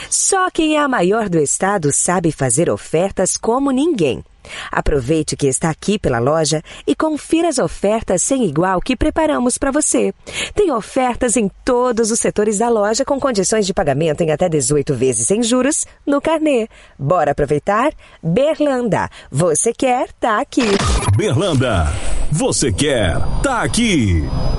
Só quem é a maior do estado sabe fazer ofertas como ninguém. Aproveite que está aqui pela loja e confira as ofertas sem igual que preparamos para você. Tem ofertas em todos os setores da loja com condições de pagamento em até 18 vezes sem juros no carnê. Bora aproveitar? Berlanda, você quer, tá aqui. Berlanda, você quer, tá aqui.